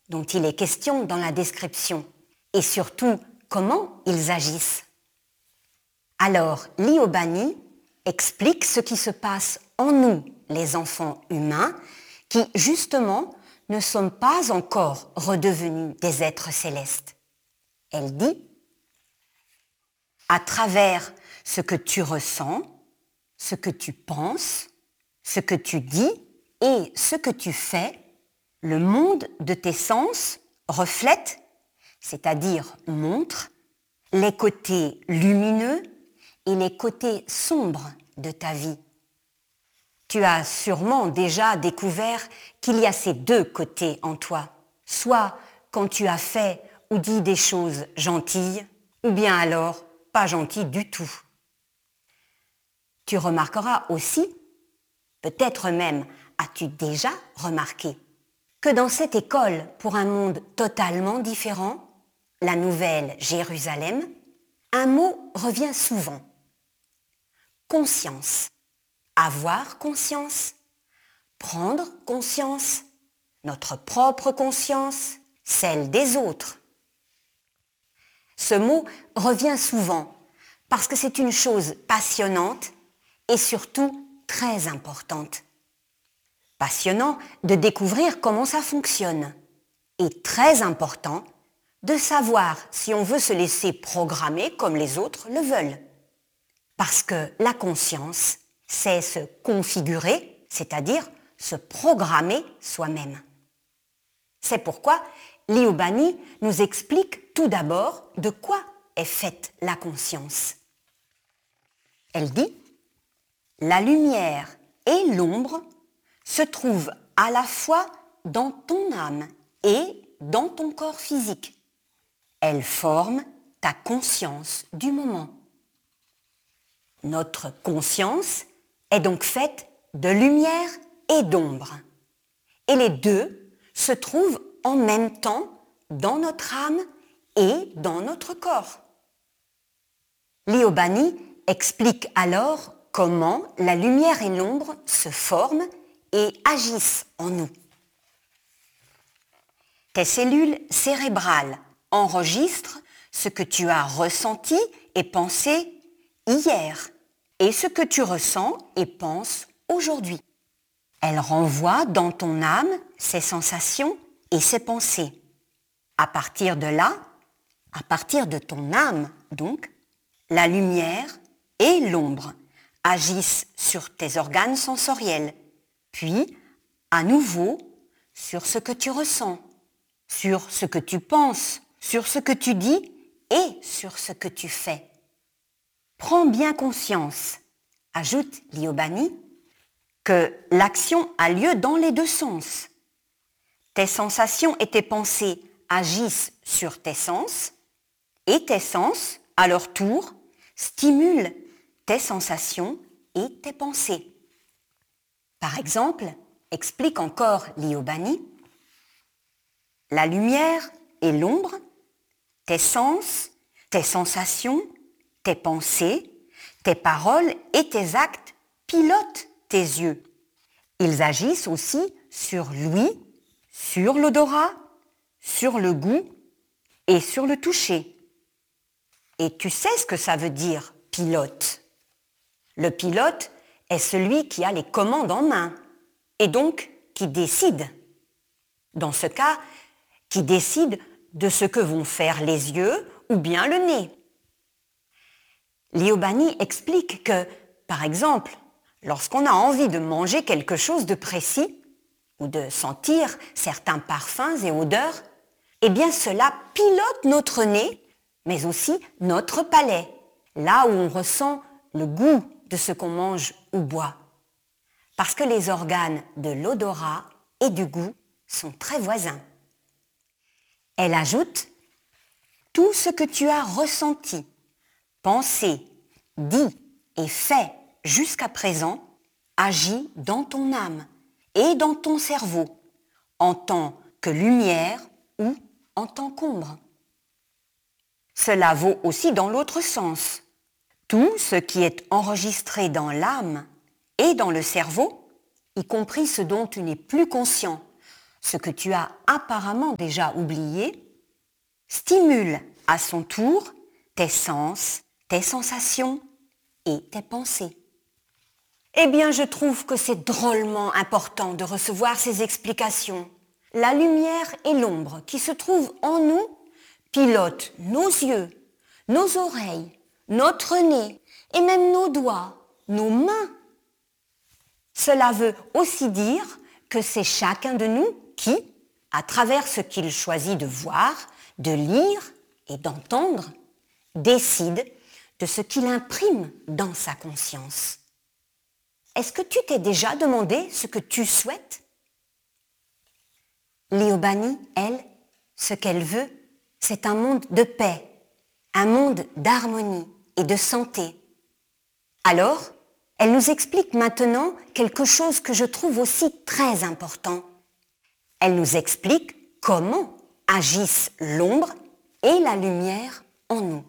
dont il est question dans la description, et surtout comment ils agissent. Alors, Liobani explique ce qui se passe en nous, les enfants humains, qui justement ne sommes pas encore redevenus des êtres célestes. Elle dit, à travers ce que tu ressens, ce que tu penses, ce que tu dis et ce que tu fais, le monde de tes sens reflète, c'est-à-dire montre, les côtés lumineux et les côtés sombres de ta vie. Tu as sûrement déjà découvert qu'il y a ces deux côtés en toi, soit quand tu as fait ou dit des choses gentilles, ou bien alors pas gentilles du tout. Tu remarqueras aussi, peut-être même as-tu déjà remarqué, que dans cette école pour un monde totalement différent, la Nouvelle Jérusalem, un mot revient souvent. Conscience. Avoir conscience, prendre conscience, notre propre conscience, celle des autres. Ce mot revient souvent parce que c'est une chose passionnante et surtout très importante. Passionnant de découvrir comment ça fonctionne et très important de savoir si on veut se laisser programmer comme les autres le veulent. Parce que la conscience, c'est se configurer, c'est-à-dire se programmer soi-même. C'est pourquoi Liobani nous explique tout d'abord de quoi est faite la conscience. Elle dit « La lumière et l'ombre se trouvent à la fois dans ton âme et dans ton corps physique. Elles forment ta conscience du moment. Notre conscience est donc faite de lumière et d'ombre. Et les deux se trouvent en même temps dans notre âme et dans notre corps. Liobani explique alors comment la lumière et l'ombre se forment et agissent en nous. Tes cellules cérébrales enregistrent ce que tu as ressenti et pensé hier et ce que tu ressens et penses aujourd'hui. Elles renvoient dans ton âme ces sensations et ces pensées. À partir de là, à partir de ton âme donc, la lumière et l'ombre agissent sur tes organes sensoriels, puis à nouveau sur ce que tu ressens, sur ce que tu penses, sur ce que tu dis et sur ce que tu fais. Prends bien conscience, ajoute Liobani, que l'action a lieu dans les deux sens. Tes sensations et tes pensées agissent sur tes sens et tes sens, à leur tour, stimulent tes sensations et tes pensées. Par exemple, explique encore Liobani, la lumière et l'ombre, tes sens, tes sensations, tes pensées, tes paroles et tes actes pilotent tes yeux. Ils agissent aussi sur l'ouïe, sur l'odorat, sur le goût et sur le toucher. Et tu sais ce que ça veut dire, pilote. Le pilote est celui qui a les commandes en main et donc qui décide. Dans ce cas, qui décide de ce que vont faire les yeux ou bien le nez. Liobani explique que, par exemple, lorsqu'on a envie de manger quelque chose de précis ou de sentir certains parfums et odeurs, eh bien cela pilote notre nez, mais aussi notre palais, là où on ressent le goût de ce qu'on mange ou boit. Parce que les organes de l'odorat et du goût sont très voisins. Elle ajoute « Tout ce que tu as ressenti, pensé, dit et fait jusqu'à présent agit dans ton âme et dans ton cerveau en tant que lumière ou en tant qu'ombre. Cela vaut aussi dans l'autre sens. Tout ce qui est enregistré dans l'âme et dans le cerveau, y compris ce dont tu n'es plus conscient, ce que tu as apparemment déjà oublié, stimule à son tour tes sens, tes sensations et tes pensées. Eh bien, je trouve que c'est drôlement important de recevoir ces explications. La lumière et l'ombre qui se trouvent en nous pilotent nos yeux, nos oreilles, notre nez et même nos doigts, nos mains. Cela veut aussi dire que c'est chacun de nous qui, à travers ce qu'il choisit de voir, de lire et d'entendre, décide de ce qu'il imprime dans sa conscience. Est-ce que tu t'es déjà demandé ce que tu souhaites? Liobani, elle, ce qu'elle veut, c'est un monde de paix, un monde d'harmonie et de santé. Alors, elle nous explique maintenant quelque chose que je trouve aussi très important. Elle nous explique comment agissent l'ombre et la lumière en nous.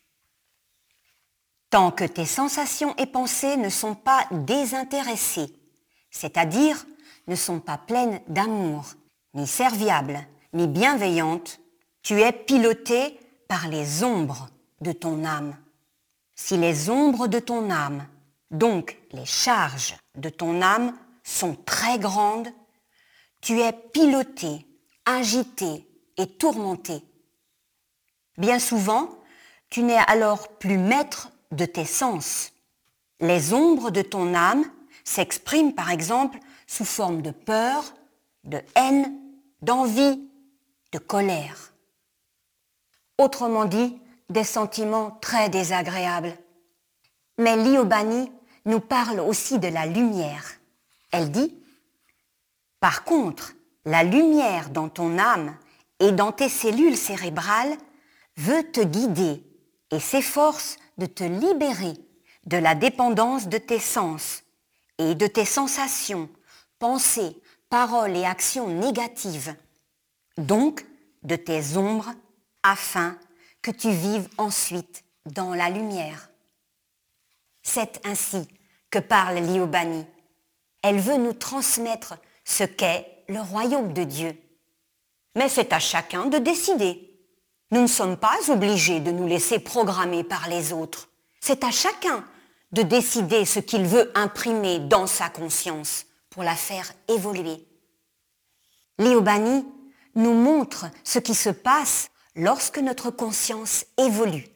Tant que tes sensations et pensées ne sont pas désintéressées, c'est-à-dire ne sont pas pleines d'amour, ni serviables, ni bienveillantes, tu es piloté par les ombres de ton âme. Si les ombres de ton âme, donc les charges de ton âme, sont très grandes, tu es piloté, agité et tourmenté. Bien souvent, tu n'es alors plus maître de tes sens. Les ombres de ton âme s'expriment par exemple sous forme de peur, de haine, d'envie, de colère. Autrement dit, des sentiments très désagréables. Mais Liobani nous parle aussi de la lumière. Elle dit « Par contre, la lumière dans ton âme et dans tes cellules cérébrales veut te guider et s'efforce de te libérer de la dépendance de tes sens et de tes sensations, pensées, paroles et actions négatives, donc de tes ombres, afin que tu vives ensuite dans la lumière. » C'est ainsi que parle Liobani. Elle veut nous transmettre ce qu'est le royaume de Dieu. Mais c'est à chacun de décider. Nous ne sommes pas obligés de nous laisser programmer par les autres. C'est à chacun de décider ce qu'il veut imprimer dans sa conscience pour la faire évoluer. Liobani nous montre ce qui se passe lorsque notre conscience évolue.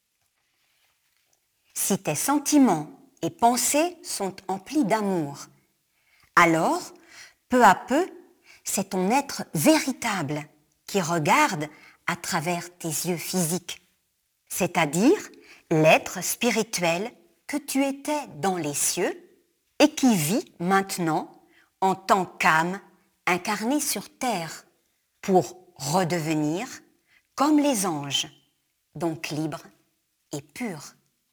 Si tes sentiments et pensées sont emplis d'amour, alors, peu à peu, c'est ton être véritable qui regarde à travers tes yeux physiques, c'est-à-dire l'être spirituel que tu étais dans les cieux et qui vit maintenant en tant qu'âme incarnée sur terre pour redevenir comme les anges, donc libre et pur.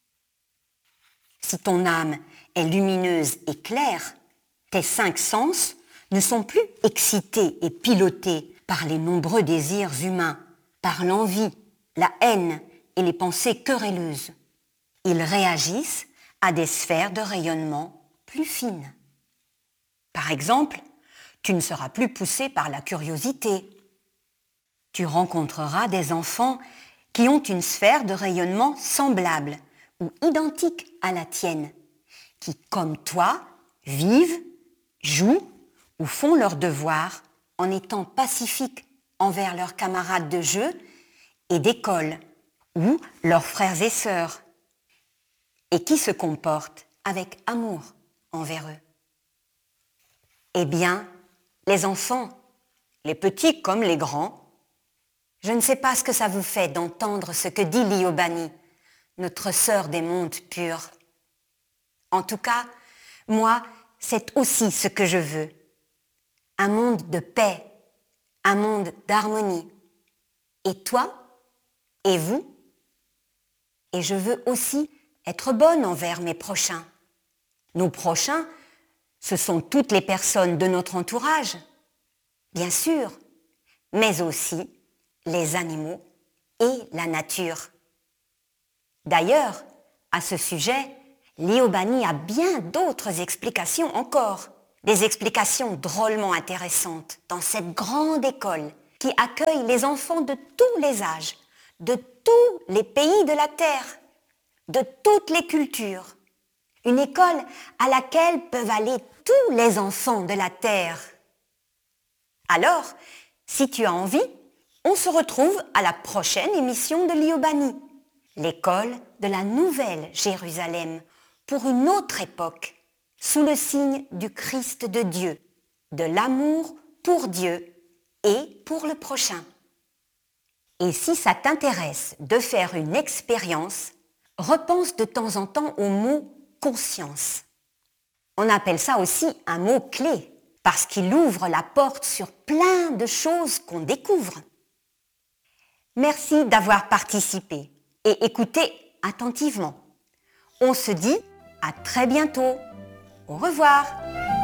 Si ton âme est lumineuse et claire, tes 5 sens ne sont plus excités et pilotés par les nombreux désirs humains, par l'envie, la haine et les pensées querelleuses. Ils réagissent à des sphères de rayonnement plus fines. Par exemple, tu ne seras plus poussé par la curiosité. Tu rencontreras des enfants qui ont une sphère de rayonnement semblable ou identique à la tienne, qui, comme toi, vivent, jouent ou font leurs devoirs en étant pacifiques envers leurs camarades de jeu et d'école ou leurs frères et sœurs, et qui se comportent avec amour envers eux. Eh bien, les enfants, les petits comme les grands, je ne sais pas ce que ça vous fait d'entendre ce que dit Liobani, notre sœur des mondes purs. En tout cas, moi, c'est aussi ce que je veux. Un monde de paix, un monde d'harmonie. Et toi? Et vous? Et je veux aussi être bonne envers mes prochains. Nos prochains, ce sont toutes les personnes de notre entourage, bien sûr, mais aussi les animaux et la nature. D'ailleurs, à ce sujet, Liobani a bien d'autres explications encore, des explications drôlement intéressantes dans cette grande école qui accueille les enfants de tous les âges, de tous les pays de la terre, de toutes les cultures. Une école à laquelle peuvent aller tous les enfants de la terre. Alors, si tu as envie, on se retrouve à la prochaine émission de Liobani, l'école de la Nouvelle Jérusalem, pour une autre époque, sous le signe du Christ de Dieu, de l'amour pour Dieu et pour le prochain. Et si ça t'intéresse de faire une expérience, repense de temps en temps au mot conscience. On appelle ça aussi un mot-clé, parce qu'il ouvre la porte sur plein de choses qu'on découvre. Merci d'avoir participé et écouté attentivement. On se dit à très bientôt. Au revoir.